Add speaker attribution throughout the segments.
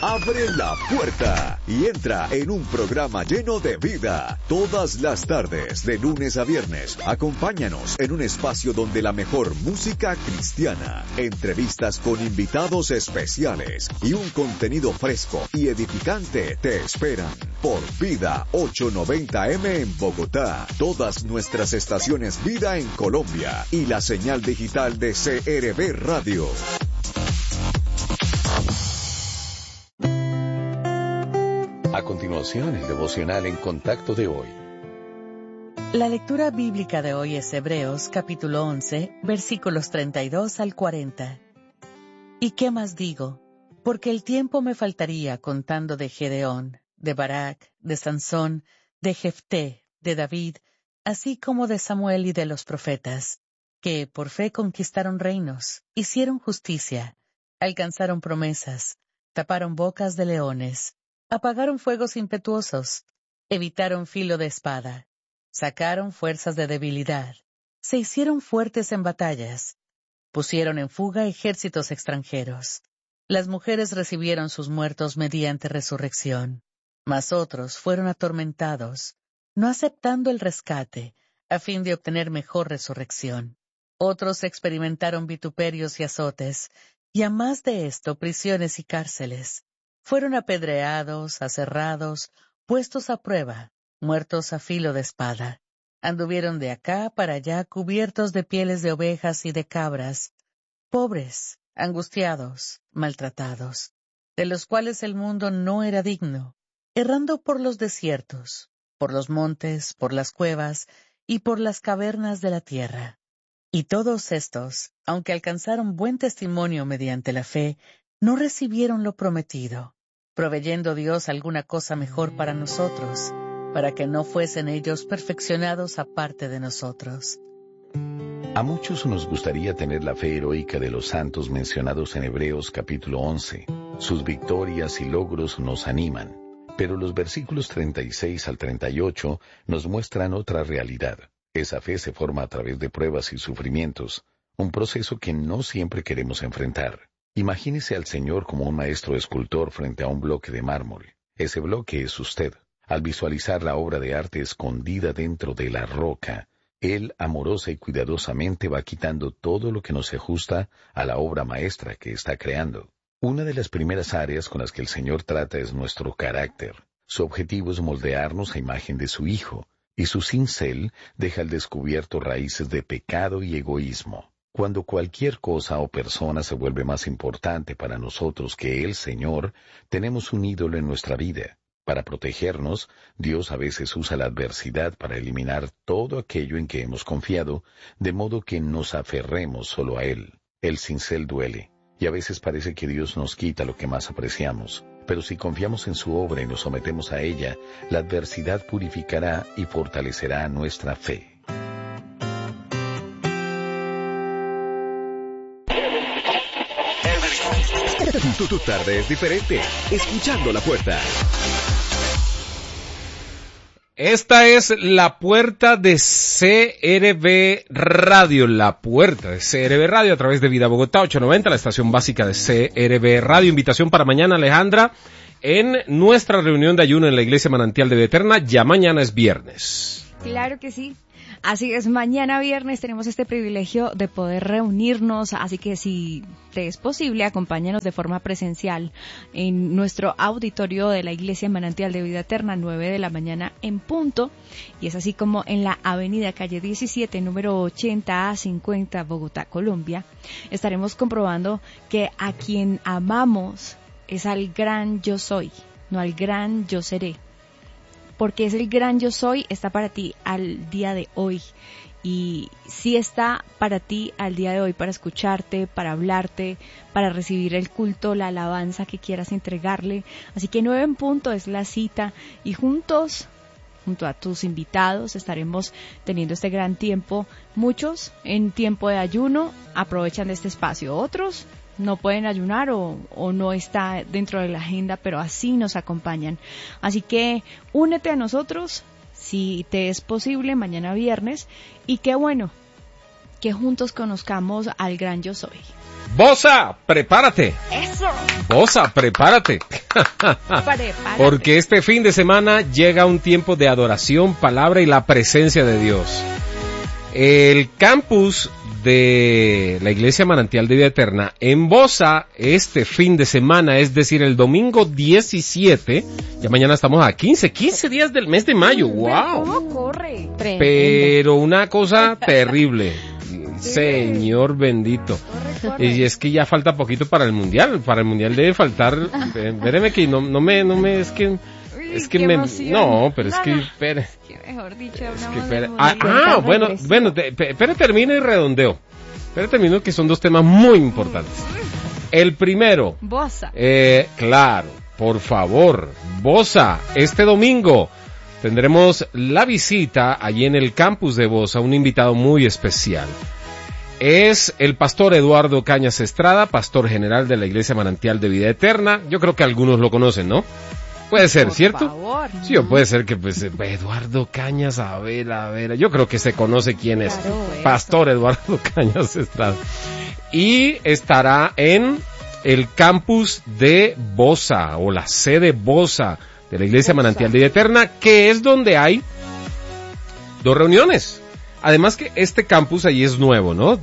Speaker 1: Abre la puerta y entra en un programa lleno de vida. Todas las tardes, de lunes a viernes, acompáñanos en un espacio donde la mejor música cristiana, entrevistas con invitados especiales y un contenido fresco y edificante te esperan. Por Vida 890M en Bogotá, todas nuestras estaciones Vida en Colombia y la señal digital de CRB Radio.
Speaker 2: A continuación, el devocional en contacto de hoy.
Speaker 3: La lectura bíblica de hoy es Hebreos, capítulo 11, versículos 32 al 40. ¿Y qué más digo? Porque el tiempo me faltaría contando de Gedeón, de Barak, de Sansón, de Jefté, de David, así como de Samuel y de los profetas, que por fe conquistaron reinos, hicieron justicia, alcanzaron promesas, taparon bocas de leones, apagaron fuegos impetuosos, evitaron filo de espada, sacaron fuerzas de debilidad, se hicieron fuertes en batallas, pusieron en fuga ejércitos extranjeros. Las mujeres recibieron sus muertos mediante resurrección, mas otros fueron atormentados, no aceptando el rescate, a fin de obtener mejor resurrección. Otros experimentaron vituperios y azotes, y a más de esto prisiones y cárceles. Fueron apedreados, aserrados, puestos a prueba, muertos a filo de espada. Anduvieron de acá para allá cubiertos de pieles de ovejas y de cabras, pobres, angustiados, maltratados, de los cuales el mundo no era digno, errando por los desiertos, por los montes, por las cuevas y por las cavernas de la tierra. Y todos estos, aunque alcanzaron buen testimonio mediante la fe, no recibieron lo prometido, proveyendo Dios alguna cosa mejor para nosotros, para que no fuesen ellos perfeccionados aparte de nosotros.
Speaker 2: A muchos nos gustaría tener la fe heroica de los santos mencionados en Hebreos capítulo 11. Sus victorias y logros nos animan, pero los versículos 36 al 38 nos muestran otra realidad. Esa fe se forma a través de pruebas y sufrimientos, un proceso que no siempre queremos enfrentar. Imagínese al Señor como un maestro escultor frente a un bloque de mármol. Ese bloque es usted. Al visualizar la obra de arte escondida dentro de la roca, Él amorosa y cuidadosamente va quitando todo lo que no se ajusta a la obra maestra que está creando. Una de las primeras áreas con las que el Señor trata es nuestro carácter. Su objetivo es moldearnos a imagen de su Hijo, y su cincel deja al descubierto raíces de pecado y egoísmo. Cuando cualquier cosa o persona se vuelve más importante para nosotros que el Señor, tenemos un ídolo en nuestra vida. Para protegernos, Dios a veces usa la adversidad para eliminar todo aquello en que hemos confiado, de modo que nos aferremos solo a Él. El cincel duele, y a veces parece que Dios nos quita lo que más apreciamos. Pero si confiamos en su obra y nos sometemos a ella, la adversidad purificará y fortalecerá nuestra fe.
Speaker 1: Tu tarde es diferente. Escuchando La Puerta.
Speaker 4: Esta es La Puerta de CRB Radio. La Puerta de CRB Radio a través de Vida Bogotá 890, la estación básica de CRB Radio. Invitación para mañana, Alejandra, en nuestra reunión de ayuno en la Iglesia Manantial de Vida Eterna. Ya mañana es viernes.
Speaker 5: Claro que sí. Así es, mañana viernes tenemos este privilegio de poder reunirnos, así que si te es posible, acompáñanos de forma presencial en nuestro auditorio de la Iglesia Manantial de Vida Eterna, 9 de la mañana en punto, y es así como en la avenida calle 17, número 80A50, Bogotá, Colombia. Estaremos comprobando que a quien amamos es al gran yo soy, no al gran yo seré. Porque es el gran yo soy, está para ti al día de hoy. Y sí está para ti al día de hoy, para escucharte, para hablarte, para recibir el culto, la alabanza que quieras entregarle. Así que 9 en punto es la cita y juntos, junto a tus invitados, estaremos teniendo este gran tiempo. Muchos en tiempo de ayuno aprovechan de este espacio, otros no pueden ayunar o no está dentro de la agenda, pero así nos acompañan. Así que únete a nosotros si te es posible mañana viernes, y qué bueno que juntos conozcamos al gran yo soy.
Speaker 4: Bosa, prepárate.
Speaker 5: Eso.
Speaker 4: Bosa, prepárate.
Speaker 5: Prepárate.
Speaker 4: Porque este fin de semana llega un tiempo de adoración, palabra y la presencia de Dios. El campus de la Iglesia Manantial de Vida Eterna en Bosa este fin de semana, es decir, el domingo 17, ya mañana estamos a 15 días del mes de mayo, wow.
Speaker 5: ¿Cómo corre?
Speaker 4: Pero una cosa terrible, Señor bendito.
Speaker 5: Corre.
Speaker 4: Y es que ya falta poquito para el mundial debe faltar, espéreme que no me, es que
Speaker 5: qué
Speaker 4: me,
Speaker 5: emoción.
Speaker 4: no, pero es que, espere.
Speaker 5: Mejor dicho,
Speaker 4: Es
Speaker 5: hablamos
Speaker 4: que,
Speaker 5: del
Speaker 4: espere. Bueno, espere, termino y redondeo. Espere, termino que son dos temas muy importantes. El primero,
Speaker 5: Bosa.
Speaker 4: claro, por favor, Bosa, este domingo tendremos la visita allí en el campus de Bosa, un invitado muy especial. Es el pastor Eduardo Cañas Estrada, pastor general de la Iglesia Manantial de Vida Eterna. Yo creo que algunos lo conocen, ¿no? Puede ser,
Speaker 5: Por
Speaker 4: ¿cierto?
Speaker 5: favor.
Speaker 4: Sí, o puede ser que pues Eduardo Cañas, a ver, yo creo que se conoce quién es.
Speaker 5: Claro.
Speaker 4: Pastor Eduardo Cañas Estrada. Y estará en el campus de Bosa, o la sede Bosa de la Iglesia Manantial de Vida Eterna, que es donde hay dos reuniones. Además que este campus allí es nuevo, ¿no?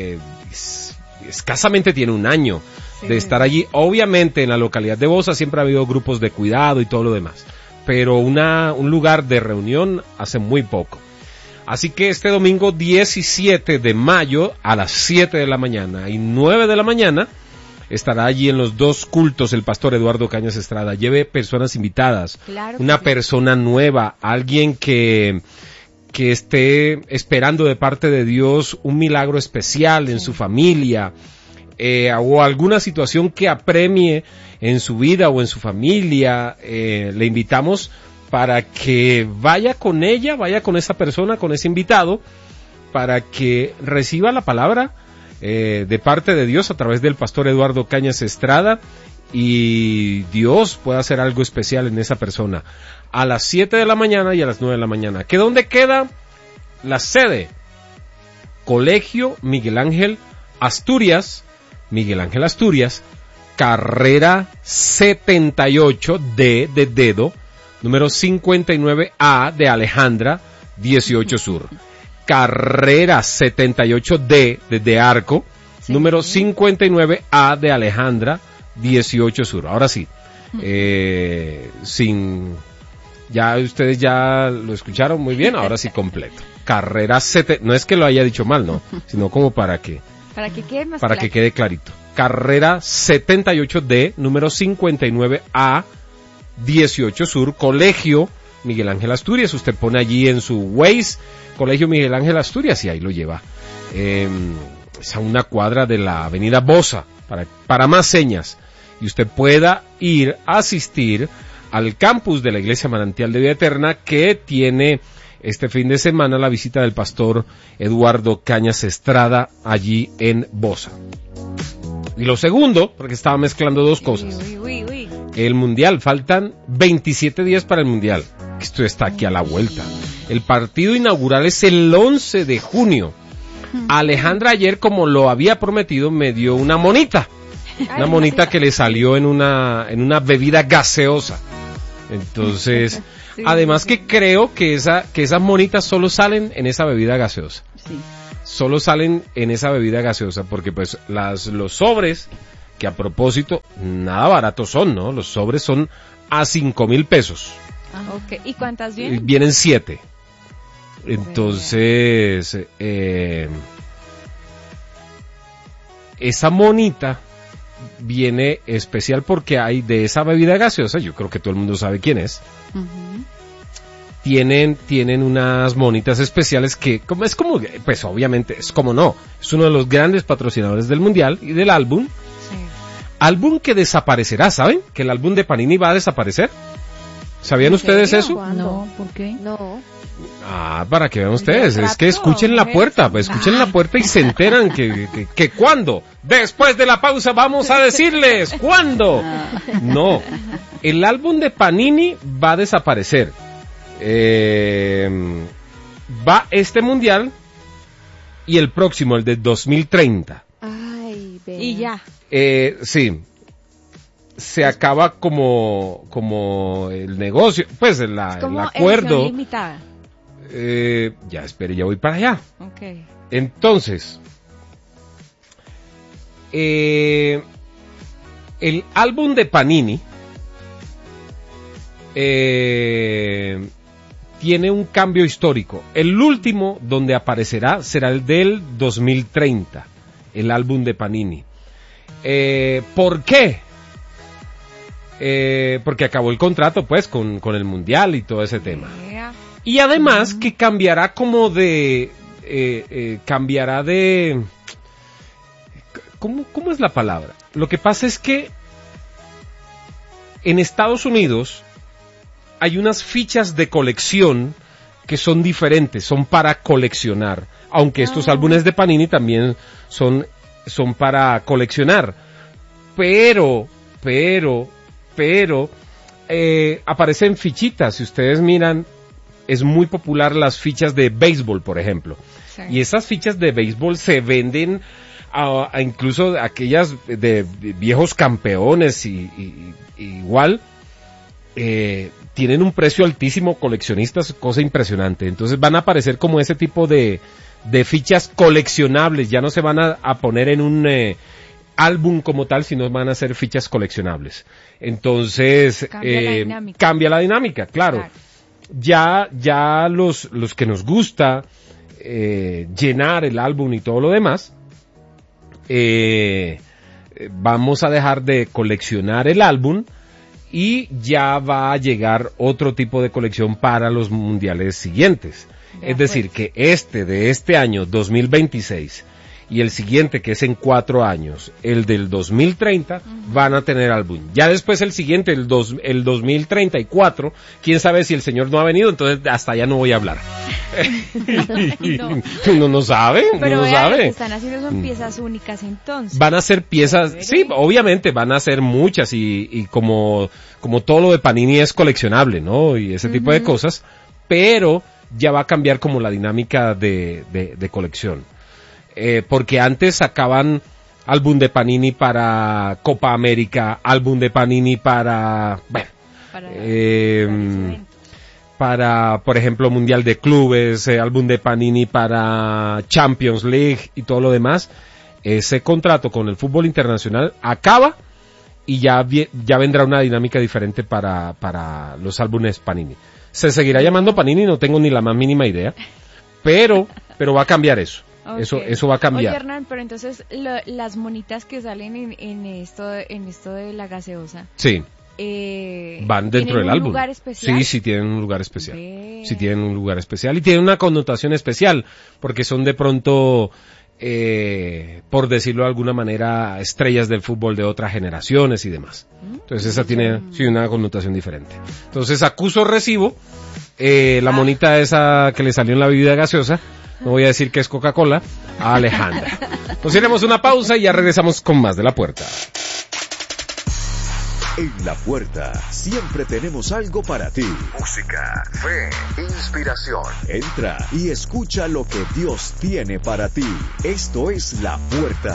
Speaker 4: Escasamente tiene un año de estar allí. Obviamente en la localidad de Bosa siempre ha habido grupos de cuidado y todo lo demás, pero un lugar de reunión hace muy poco. Así que este domingo 17 de mayo a las 7 de la mañana y 9 de la mañana estará allí en los dos cultos el pastor Eduardo Cañas Estrada. Lleve personas invitadas,
Speaker 5: Claro
Speaker 4: una
Speaker 5: sí.
Speaker 4: persona nueva, alguien que esté esperando de parte de Dios un milagro especial en su familia, o alguna situación que apremie en su vida o en su familia. Le invitamos para que vaya con ella, vaya con esa persona, con ese invitado, para que reciba la palabra de parte de Dios a través del pastor Eduardo Cañas Estrada, y Dios puede hacer algo especial en esa persona. A las 7 de la mañana y a las 9 de la mañana. ¿Que dónde queda la sede? Colegio Miguel Ángel Asturias, carrera 78D de dedo, número 59A de Alejandra, 18 Sur. Carrera 78D de arco,
Speaker 5: Sí.
Speaker 4: número 59A de Alejandra, 18 Sur. Ahora sí, ya ustedes ya lo escucharon muy bien, ahora sí completo. Carrera no es que lo haya dicho mal, no, sino como para que
Speaker 5: quede más
Speaker 4: para
Speaker 5: claro.
Speaker 4: que quede clarito. Carrera 78D, número 59A, 18 Sur, Colegio Miguel Ángel Asturias. Usted pone allí en su Waze, Colegio Miguel Ángel Asturias, y ahí lo lleva. Es a una cuadra de la avenida Bosa, para más señas. Y usted pueda ir a asistir al campus de la Iglesia Manantial de Vida Eterna, que tiene este fin de semana la visita del pastor Eduardo Cañas Estrada allí en Bosa. Y lo segundo, porque estaba mezclando dos cosas.
Speaker 5: Uy.
Speaker 4: El mundial, faltan 27 días para el mundial. Esto está aquí a la vuelta. El partido inaugural es el 11 de junio. Alejandra ayer, como lo había prometido, me dio una monita. Una monita que le salió en una bebida gaseosa. Entonces,
Speaker 5: Sí,
Speaker 4: además
Speaker 5: sí.
Speaker 4: que creo que esas monitas solo salen en esa bebida gaseosa.
Speaker 5: Sí.
Speaker 4: Solo salen en esa bebida gaseosa, porque pues los sobres, que a propósito, nada baratos son, ¿no? Los sobres son a 5,000 pesos.
Speaker 5: Ok. ¿Y cuántas vienen?
Speaker 4: Vienen 7. Entonces, esa monita viene especial porque hay de esa bebida gaseosa, yo creo que todo el mundo sabe quién es.
Speaker 5: Ujú.
Speaker 4: Tienen unas monitas especiales que, pues obviamente, es uno de los grandes patrocinadores del mundial y del álbum.
Speaker 5: Sí.
Speaker 4: Álbum que desaparecerá, ¿saben? Que el álbum de Panini va a desaparecer. ¿Sabían
Speaker 5: ¿En
Speaker 4: ustedes
Speaker 5: serio?
Speaker 4: eso?
Speaker 6: ¿Cuándo?
Speaker 5: No, ¿por qué?
Speaker 6: No.
Speaker 4: Ah, para que vean ustedes,
Speaker 5: Yo
Speaker 4: es que
Speaker 5: trato,
Speaker 4: escuchen la
Speaker 5: mujer.
Speaker 4: puerta, pues escuchen la puerta y se enteran que cuándo. Después de la pausa vamos a decirles cuándo. No, el álbum de Panini va a desaparecer. Va este mundial y el próximo, el de 2030.
Speaker 6: Ay, ve.
Speaker 5: Y ya.
Speaker 4: Sí. se acaba como el negocio, pues el acuerdo.
Speaker 5: Limitada.
Speaker 4: Ya espere, ya voy para allá.
Speaker 5: Okay.
Speaker 4: Entonces, el álbum de Panini tiene un cambio histórico. El último donde aparecerá será el del 2030, el álbum de Panini. ¿Por qué? Porque acabó el contrato pues con el Mundial y todo ese tema. Y además que cambiará como de... cambiará de... ¿Cómo es la palabra? Lo que pasa es que en Estados Unidos hay unas fichas de colección que son diferentes, son para coleccionar, aunque estos álbumes de Panini también son para coleccionar, pero aparecen fichitas, si ustedes miran, es muy popular las fichas de béisbol, por ejemplo, sí. Y esas fichas de béisbol se venden a incluso aquellas de viejos campeones y igual, tienen un precio altísimo, coleccionistas, cosa impresionante. Entonces van a aparecer como ese tipo de fichas coleccionables, ya no se van a poner en un álbum como tal, sino van a ser fichas coleccionables. Entonces cambia la dinámica, claro. Ya los que nos gusta llenar el álbum y todo lo demás, vamos a dejar de coleccionar el álbum y ya va a llegar otro tipo de colección para los mundiales siguientes. Es decir, que de este año 2026 y el siguiente, que es en 4 años, el del 2030, van a tener álbum. Ya después el siguiente, el 2034, quién sabe si el señor no ha venido, entonces hasta allá no voy a hablar. Uno no sabe,
Speaker 5: pero
Speaker 4: uno no sabe.
Speaker 5: Lo que están haciendo son piezas únicas entonces.
Speaker 4: Van a ser piezas, sí, obviamente van a ser muchas y como todo lo de Panini es coleccionable, ¿no? Y ese tipo de cosas, pero ya va a cambiar como la dinámica de colección. Porque antes sacaban álbum de Panini para Copa América, álbum de Panini para por ejemplo, Mundial de Clubes, álbum de Panini para Champions League y todo lo demás. Ese contrato con el fútbol internacional acaba y ya vendrá una dinámica diferente para los álbumes Panini. Se seguirá llamando Panini, no tengo ni la más mínima idea, pero va a cambiar eso. Okay. Eso va a cambiar.
Speaker 5: Oye, Hernán, pero entonces las monitas que salen en esto de la gaseosa.
Speaker 4: Sí. Van dentro del álbum.
Speaker 5: ¿Tienen un lugar especial?
Speaker 4: Sí, tienen un lugar especial. Sí, tienen un lugar especial y tienen una connotación especial porque son de pronto, por decirlo de alguna manera, estrellas del fútbol de otras generaciones y demás. Entonces esa tiene una connotación diferente. Entonces acuso recibo la monita esa que le salió en la bebida gaseosa. No voy a decir que es Coca-Cola, a Alejandra. Nos iremos una pausa y ya regresamos con más de La Puerta.
Speaker 1: En La Puerta siempre tenemos algo para ti. Música, fe, inspiración. Entra y escucha lo que Dios tiene para ti. Esto es La Puerta.